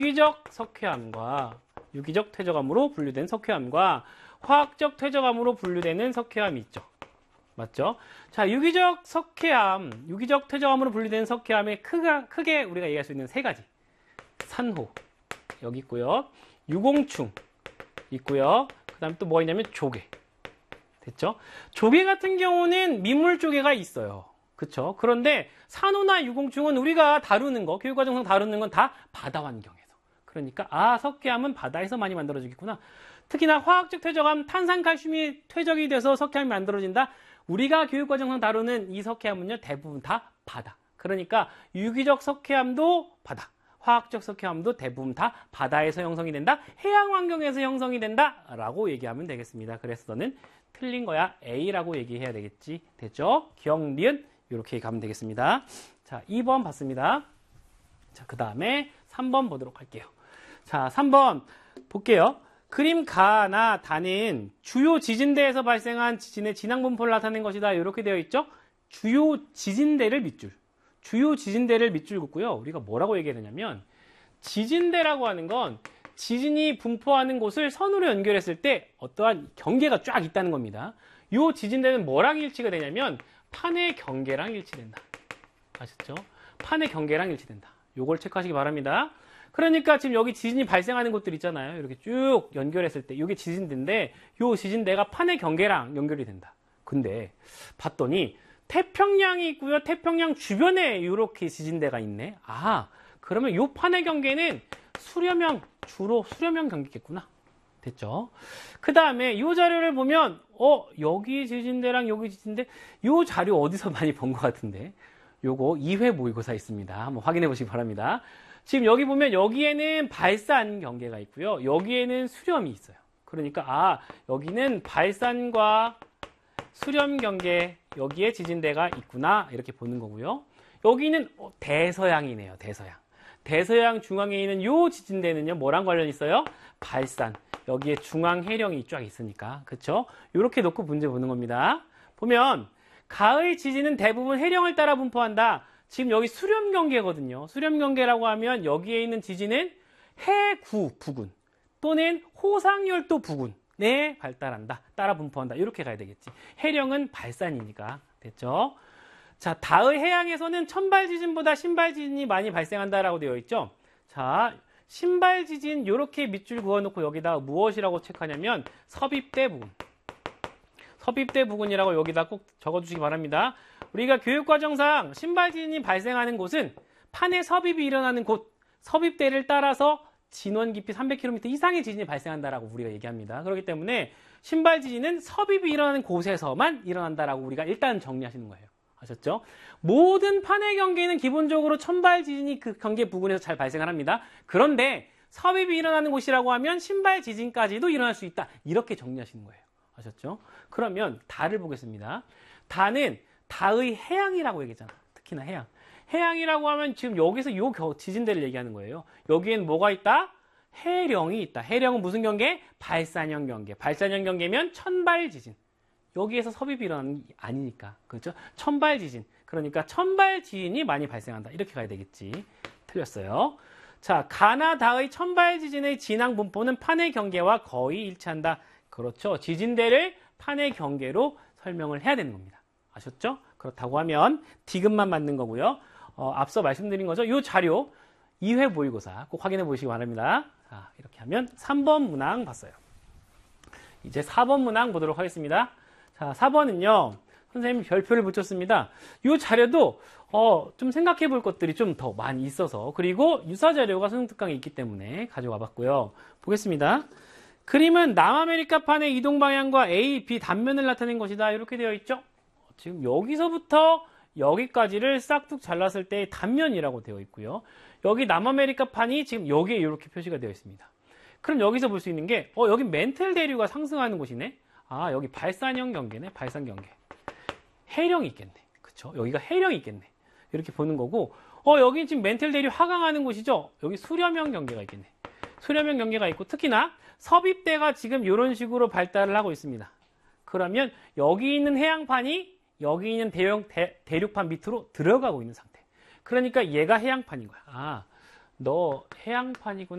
유기적 석회암과 유기적 퇴적암으로 분류된 석회암과 화학적 퇴적암으로 분류되는 석회암이 있죠. 맞죠? 자, 유기적 석회암, 유기적 퇴적암으로 분류된 석회암의 크게 우리가 얘기할 수 있는 세 가지. 산호, 여기 있고요. 유공충 있고요. 그 다음에 또 뭐가 있냐면 조개. 됐죠? 조개 같은 경우는 민물 조개가 있어요. 그쵸? 그런데 산호나 유공충은 우리가 다루는 거, 교육과정상 다루는 건 다 바다 환경에서. 그러니까, 석회암은 바다에서 많이 만들어지겠구나. 특히나 화학적 퇴적암, 탄산칼슘이 퇴적이 돼서 석회암이 만들어진다. 우리가 교육과정상 다루는 이 석회암은요, 대부분 다 바다. 그러니까 유기적 석회암도 바다, 화학적 석회암도 대부분 다 바다에서 형성이 된다. 해양 환경에서 형성이 된다. 라고 얘기하면 되겠습니다. 그래서 너는 틀린 거야. A라고 얘기해야 되겠지. 됐죠? 기억, 니은 이렇게 가면 되겠습니다. 자, 2번 봤습니다. 자, 그 다음에 3번 보도록 할게요. 자, 3번 볼게요. 그림 가나 다는 주요 지진대에서 발생한 지진의 진앙 분포를 나타낸 것이다. 이렇게 되어 있죠. 주요 지진대를 밑줄. 주요 지진대를 밑줄 긋고요. 우리가 뭐라고 얘기해야 되냐면 지진대라고 하는 건 지진이 분포하는 곳을 선으로 연결했을 때 어떠한 경계가 쫙 있다는 겁니다. 이 지진대는 뭐랑 일치가 되냐면 판의 경계랑 일치된다. 아셨죠? 판의 경계랑 일치된다. 요걸 체크하시기 바랍니다. 그러니까 지금 여기 지진이 발생하는 곳들 있잖아요. 이렇게 쭉 연결했을 때 이게 지진대인데 이 지진대가 판의 경계랑 연결이 된다. 근데 봤더니 태평양이 있고요. 태평양 주변에 이렇게 지진대가 있네. 그러면 이 판의 경계는 주로 수렴형 경계겠구나. 됐죠? 그 다음에 이 자료를 보면 여기 지진대랑 여기 지진대 이 자료 어디서 많이 본 것 같은데 요거 2회 모의고사 있습니다. 한번 확인해 보시기 바랍니다. 지금 여기 보면 여기에는 발산 경계가 있고요. 여기에는 수렴이 있어요. 그러니까 여기는 발산과 수렴 경계, 여기에 지진대가 있구나 이렇게 보는 거고요. 여기는 대서양이네요. 대서양 중앙에 있는 요 지진대는요. 뭐랑 관련이 있어요? 발산. 여기에 중앙 해령이 쫙 있으니까. 그쵸? 이렇게 놓고 문제 보는 겁니다. 보면 가의 지진은 대부분 해령을 따라 분포한다. 지금 여기 수렴 경계거든요. 수렴 경계라고 하면 여기에 있는 지진은 해구 부근 또는 호상열도 부근에 발달한다. 따라 분포한다. 이렇게 가야 되겠지. 해령은 발산이니까. 됐죠? 자, 다의 해양에서는 천발 지진보다 신발 지진이 많이 발생한다라고 되어 있죠. 자, 신발 지진 이렇게 밑줄 그어놓고 여기다 무엇이라고 체크하냐면 섭입대 부근. 섭입대 부근이라고 여기다 꼭 적어주시기 바랍니다. 우리가 교육과정상 신발 지진이 발생하는 곳은 판의 섭입이 일어나는 곳, 섭입대를 따라서 진원 깊이 300km 이상의 지진이 발생한다라고 우리가 얘기합니다. 그렇기 때문에 신발 지진은 섭입이 일어나는 곳에서만 일어난다라고 우리가 일단 정리하시는 거예요. 아셨죠? 모든 판의 경계는 기본적으로 천발 지진이 그 경계 부근에서 잘 발생을 합니다. 그런데 섭입이 일어나는 곳이라고 하면 신발 지진까지도 일어날 수 있다. 이렇게 정리하시는 거예요. 아셨죠? 그러면 다를 보겠습니다. 다는 다의 해양이라고 얘기했잖아. 특히나 해양. 해양이라고 하면 지금 여기서 요 지진대를 얘기하는 거예요. 여기엔 뭐가 있다? 해령이 있다. 해령은 무슨 경계? 발산형 경계. 발산형 경계면 천발 지진. 여기에서 섭입이 일어나는 게 아니니까. 그렇죠? 천발 지진. 그러니까 천발 지진이 많이 발생한다. 이렇게 가야 되겠지. 틀렸어요. 자, 가나다의 천발 지진의 진앙 분포는 판의 경계와 거의 일치한다. 그렇죠. 지진대를 판의 경계로 설명을 해야 되는 겁니다. 아셨죠? 그렇다고 하면 디귿만 맞는 거고요. 앞서 말씀드린 거죠. 이 자료 2회 모의고사 꼭 확인해 보시기 바랍니다. 자, 이렇게 하면 3번 문항 봤어요. 이제 4번 문항 보도록 하겠습니다. 자, 4번은요. 선생님이 별표를 붙였습니다. 이 자료도 좀 생각해 볼 것들이 좀 더 많이 있어서 그리고 유사 자료가 수능 특강에 있기 때문에 가져와 봤고요. 보겠습니다. 그림은 남아메리카판의 이동 방향과 A, B 단면을 나타낸 것이다. 이렇게 되어 있죠. 지금 여기서부터 여기까지를 싹둑 잘랐을 때 단면이라고 되어 있고요. 여기 남아메리카판이 지금 여기에 이렇게 표시가 되어 있습니다. 그럼 여기서 볼 수 있는 게 여기 멘틀 대류가 상승하는 곳이네. 여기 발산형 경계네. 발산 경계. 해령이 있겠네. 그쵸? 여기가 해령이 있겠네. 이렇게 보는 거고 여기 지금 멘틀 대류 하강하는 곳이죠. 여기 수렴형 경계가 있겠네. 수렴형 경계가 있고 특히나 섭입대가 지금 이런 식으로 발달을 하고 있습니다. 그러면 여기 있는 해양판이 여기 있는 대륙판 밑으로 들어가고 있는 상태. 그러니까 얘가 해양판인 거야. 너 해양판이구나.